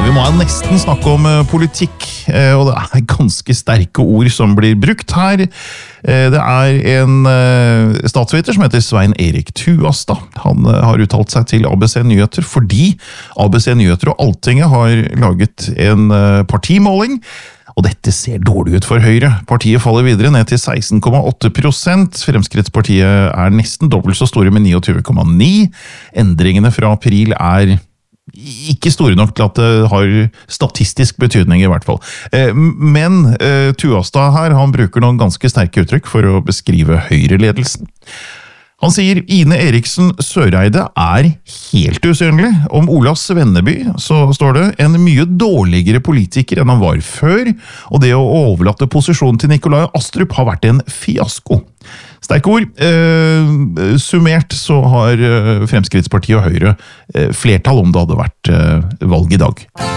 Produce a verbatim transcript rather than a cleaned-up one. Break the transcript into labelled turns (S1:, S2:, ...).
S1: Vi må nesten snakke om politikk, og det er ganske sterke ord som blir brukt her. Det er en statsviter som heter Svein Erik Tuastad. Han har uttalt seg til A B C Nyheter fordi A B C Nyheter og Altinget har laget en partimåling, og dette ser dårlig ut for Høyre. Partiet faller videre ned til seksten komma åtte prosent. Fremskrittspartiet er nesten dobbelt så store med niogtyve komma ni. Endringene fra april er ikke store nok til at det har statistisk betydning i hvert fall. Men Tuastad her, han bruker noen ganske sterke uttrykk for å beskrive Høyre-ledelsen. Han sier Ine Eriksen Søreide er helt usynlig. Om Ola Svenneby så står det en mye dårligere politiker enn han var før, og det å overlate posisjonen til Nikolai Astrup har vært en fiasko. Sterke ord. Eh, summert så har Fremskrittspartiet og Høyre eh, flertall om det hadde vært eh, valg i dag.